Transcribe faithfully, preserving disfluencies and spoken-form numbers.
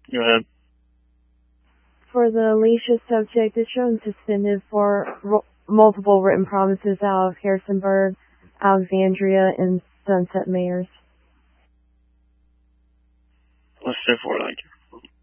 Go ahead. For the Alicia subject, is shown suspended for ro- multiple written promises out of Harrisonburg, Alexandria, and Sunset Mayors. Let's do for it, like